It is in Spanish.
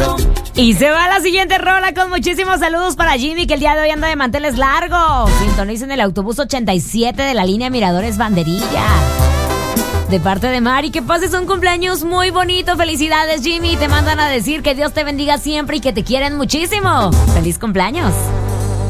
Y se va la siguiente rola con muchísimos saludos para Jimmy, que el día de hoy anda de manteles largos. Sintonicen el autobús 87 de la línea Miradores Banderilla. De parte de Mari, que pases un cumpleaños muy bonito. Felicidades, Jimmy. Te mandan a decir que Dios te bendiga siempre y que te quieren muchísimo. ¡Feliz cumpleaños!